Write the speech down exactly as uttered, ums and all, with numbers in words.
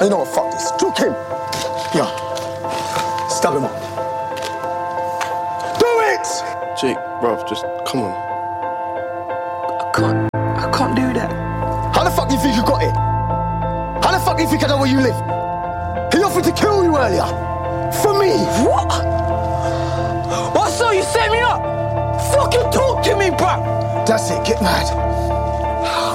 You know what, fuck this. Juke him. Yeah. Stab him up. Do it! Jake, bruv, just come on. I can't. I can't do that. How the fuck do you think you got it? How the fuck do you think I know where you live? He offered to kill you earlier. For me. What? What? So you set me up? Fucking talk to me, bruv. That's it, get mad.